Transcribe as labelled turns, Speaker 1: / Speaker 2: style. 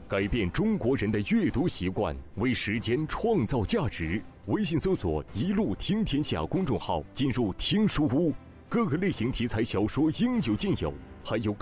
Speaker 1: 改变中国人的阅读习惯，为时间创造价值。微信搜索“一路听天下”公众号，进入听书屋，各个类型题材小说应有尽有，还有